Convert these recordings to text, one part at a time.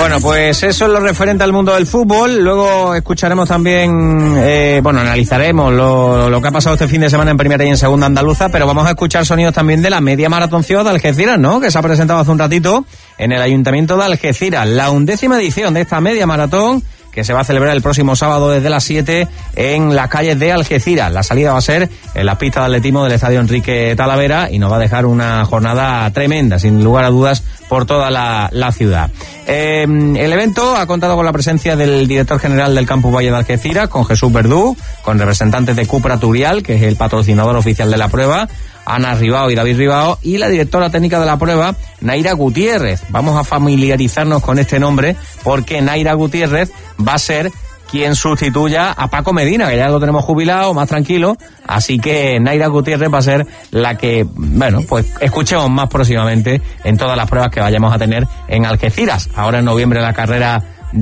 Bueno, pues eso es lo referente al mundo del fútbol. Luego escucharemos también, analizaremos lo que ha pasado este fin de semana en primera y en segunda andaluza, pero vamos a escuchar sonidos también de la media maratón Ciudad de Algeciras, ¿no? Que se ha presentado hace un ratito en el Ayuntamiento de Algeciras, la 11ª edición de esta media maratón, que se va a celebrar el próximo sábado desde las 7 en las calles de Algeciras. La salida va a ser en las pistas de atletismo del Estadio Enrique Talavera y nos va a dejar una jornada tremenda, sin lugar a dudas, por toda la ciudad. El evento ha contado con la presencia del director general del Campus Valle de Algeciras, con Jesús Verdú, con representantes de Cupra Turial, que es el patrocinador oficial de la prueba, Ana Ribao y David Ribao, y la directora técnica de la prueba, Naira Gutiérrez. Vamos a familiarizarnos con este nombre porque Naira Gutiérrez va a ser quien sustituya a Paco Medina, que ya lo tenemos jubilado, más tranquilo, así que Naira Gutiérrez va a ser la que, pues escuchemos más próximamente en todas las pruebas que vayamos a tener en Algeciras. Ahora en noviembre la carrera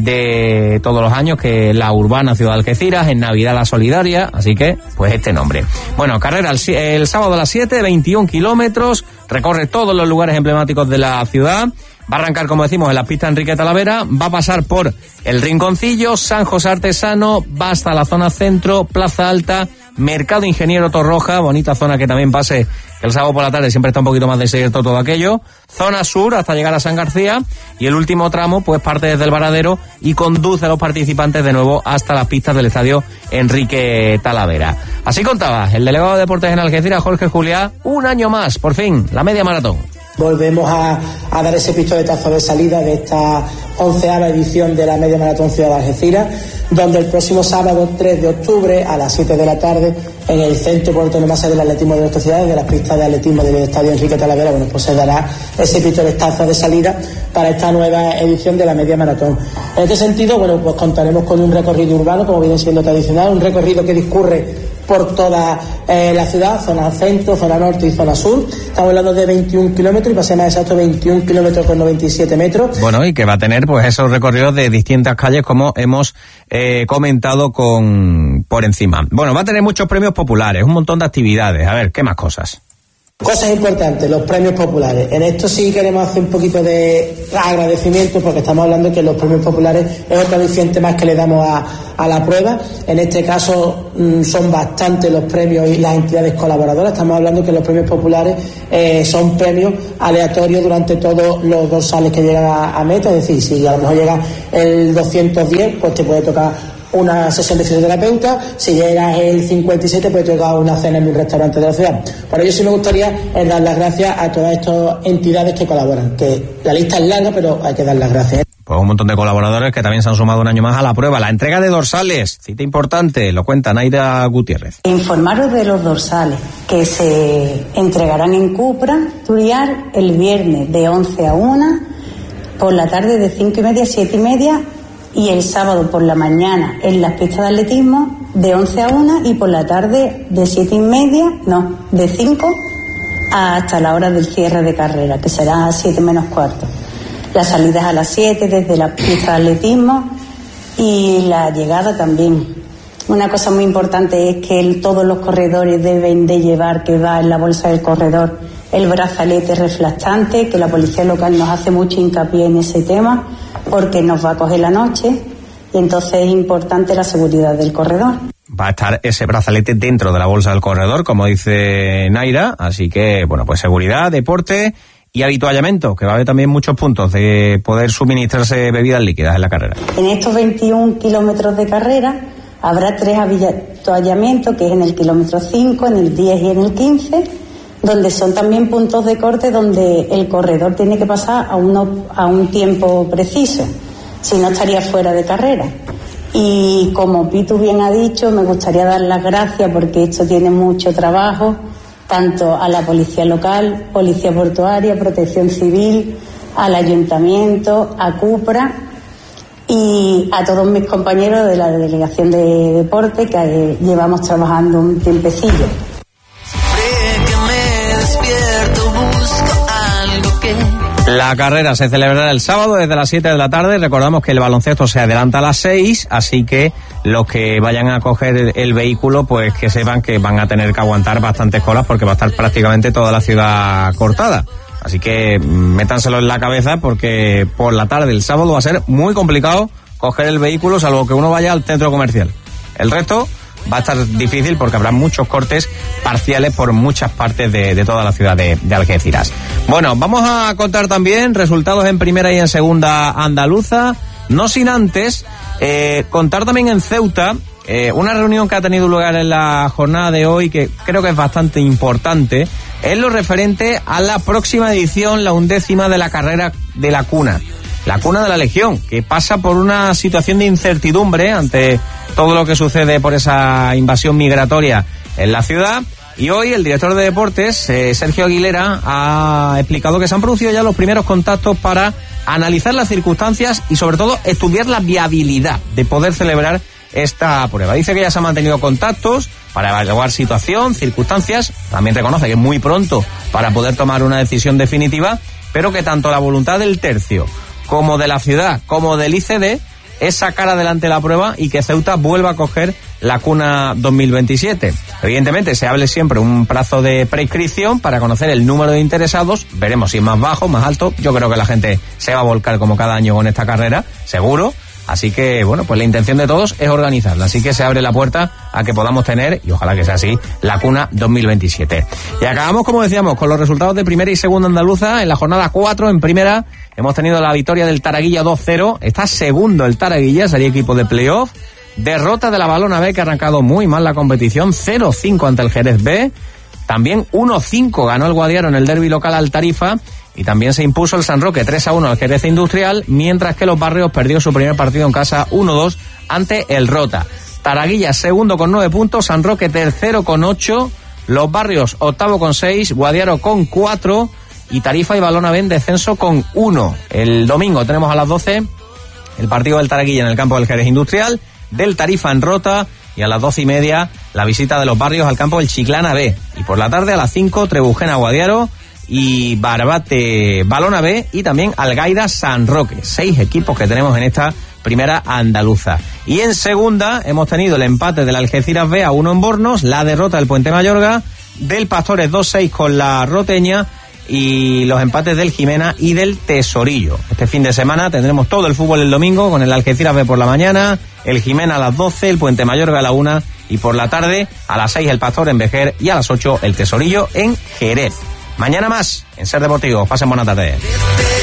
de todos los años, que es la urbana Ciudad de Algeciras, en Navidad la solidaria, así que pues este nombre. Bueno, carrera el sábado a las 7, 21 kilómetros, recorre todos los lugares emblemáticos de la ciudad. Va a arrancar, como decimos, en la pista Enrique Talavera, va a pasar por el Rinconcillo, San José Artesano, va hasta la zona centro, Plaza Alta, Mercado Ingeniero Torroja, bonita zona que también pase, que el sábado por la tarde siempre está un poquito más desierto todo aquello, zona sur hasta llegar a San García, y el último tramo pues parte desde el Varadero y conduce a los participantes de nuevo hasta las pistas del Estadio Enrique Talavera. Así contaba el delegado de Deportes en Algeciras, Jorge Juliá, un año más, por fin, la media maratón. Volvemos a dar ese pistoletazo de salida de esta 11ª edición de la Media Maratón Ciudad de Algeciras, donde el próximo sábado 3 de octubre a las 7 de la tarde en el Centro por Autonomía del Atletismo de nuestra ciudad, de las pistas de atletismo del Estadio Enrique Talavera, pues se dará ese pistoletazo de salida para esta nueva edición de la Media Maratón. En este sentido, pues contaremos con un recorrido urbano, como viene siendo tradicional, un recorrido que discurre por toda la ciudad, zona centro, zona norte y zona sur. Estamos hablando de 21 kilómetros y para ser más exacto 21 kilómetros con 97 metros. Bueno, y que va a tener pues esos recorridos de distintas calles, como hemos comentado por encima. Bueno, va a tener muchos premios populares, un montón de actividades. A ver, ¿qué más cosas? Cosas importantes, los premios populares. En esto sí queremos hacer un poquito de agradecimiento, porque estamos hablando de que los premios populares es otro aliciente más que le damos a la prueba. En este caso son bastantes los premios y las entidades colaboradoras. Estamos hablando de que los premios populares son premios aleatorios durante todos los dorsales que llegan a meta. Es decir, si a lo mejor llega el 210, pues te puede tocar una sesión de fisioterapeuta. Si llegas el 57, pues te toca una cena en un restaurante de la ciudad. Por ello sí me gustaría dar las gracias a todas estas entidades que colaboran, que la lista es larga, pero hay que dar las gracias. Pues un montón de colaboradores que también se han sumado un año más a la prueba. La entrega de dorsales, cita importante, lo cuenta Naira Gutiérrez. Informaros de los dorsales que se entregarán en Cupra Turial el viernes de 11 a 1, por la tarde de 5:30 a 7:30, y el sábado por la mañana en las pistas de atletismo de 11 a 1 y por la tarde de 5 hasta la hora del cierre de carrera, que será a 7 menos cuarto. Las salidas a las 7 desde la pista de atletismo y la llegada también. Una cosa muy importante es que todos los corredores deben de llevar, que va en la bolsa del corredor, el brazalete reflectante, que la policía local nos hace mucho hincapié en ese tema, porque nos va a coger la noche y entonces es importante la seguridad del corredor. Va a estar ese brazalete dentro de la bolsa del corredor, como dice Naira, así que, pues seguridad, deporte y habituallamiento, que va a haber también muchos puntos de poder suministrarse bebidas líquidas en la carrera. En estos 21 kilómetros de carrera habrá 3 habituallamientos, que es en el kilómetro 5, en el 10 y en el 15, donde son también puntos de corte donde el corredor tiene que pasar a un tiempo preciso, si no estaría fuera de carrera. Y como Pitu bien ha dicho, me gustaría dar las gracias, porque esto tiene mucho trabajo, tanto a la policía local, policía portuaria, protección civil, al ayuntamiento, a Cupra y a todos mis compañeros de la delegación de deporte, que llevamos trabajando un tiempecillo. La carrera se celebrará el sábado desde las 7 de la tarde. Recordamos que el baloncesto se adelanta a las 6, así que los que vayan a coger el vehículo, pues que sepan que van a tener que aguantar bastantes colas, porque va a estar prácticamente toda la ciudad cortada. Así que métanselo en la cabeza porque por la tarde el sábado va a ser muy complicado coger el vehículo, salvo que uno vaya al centro comercial. El resto va a estar difícil porque habrá muchos cortes parciales por muchas partes de toda la ciudad de Algeciras. Bueno, vamos a contar también resultados en primera y en segunda andaluza, no sin antes contar también en Ceuta una reunión que ha tenido lugar en la jornada de hoy que creo que es bastante importante, es lo referente a la próxima edición, la 11ª de la carrera de la Cuna. La Cuna de la Legión, que pasa por una situación de incertidumbre ante todo lo que sucede por esa invasión migratoria en la ciudad. Y hoy el director de deportes, Sergio Aguilera, ha explicado que se han producido ya los primeros contactos para analizar las circunstancias y sobre todo estudiar la viabilidad de poder celebrar esta prueba. Dice que ya se han mantenido contactos para evaluar situación, circunstancias. También reconoce que es muy pronto para poder tomar una decisión definitiva, pero que tanto la voluntad del tercio como de la ciudad, como del ICD, es sacar adelante la prueba y que Ceuta vuelva a coger la Cuna 2027. Evidentemente se hable siempre un plazo de prescripción para conocer el número de interesados, veremos si es más bajo, más alto. Yo creo que la gente se va a volcar como cada año con esta carrera, seguro. Así que, bueno, pues la intención de todos es organizarla. Así que se abre la puerta a que podamos tener, y ojalá que sea así, la Cuna 2027. Y acabamos, como decíamos, con los resultados de primera y segunda andaluza. En la jornada 4, en primera, hemos tenido la victoria del Taraguilla 2-0. Está segundo el Taraguilla, sería equipo de playoff. Derrota de la Balona B, que ha arrancado muy mal la competición. 0-5 ante el Jerez B. También 1-5 ganó el Guadiaro en el derbi local al Tarifa. Y también se impuso el San Roque 3-1 al Jerez Industrial, mientras que Los Barrios perdió su primer partido en casa 1-2 ante el Rota. Taraguilla segundo con 9 puntos, San Roque tercero con 8, Los Barrios octavo con 6, Guadiaro con 4 y Tarifa y Balona B en descenso con 1. El domingo tenemos a las 12 el partido del Taraguilla en el campo del Jerez Industrial, del Tarifa en Rota, y a las 12:30 la visita de Los Barrios al campo del Chiclana B. Y por la tarde a las 5 Trebujena Guadiaro y Barbate Balona B y también Algaida San Roque. 6 equipos que tenemos en esta primera andaluza. Y en segunda hemos tenido el empate del Algeciras B a 1 en Bornos, la derrota del Puente Mayorga, del Pastores 2-6 con la Roteña y los empates del Jimena y del Tesorillo. Este fin de semana tendremos todo el fútbol el domingo con el Algeciras B por la mañana, el Jimena a las 12, el Puente Mayorga a la 1 y por la tarde a las 6 el Pastor en Vejer y a las 8 el Tesorillo en Jerez. Mañana más en Ser Deportivo. Pasen buena tarde.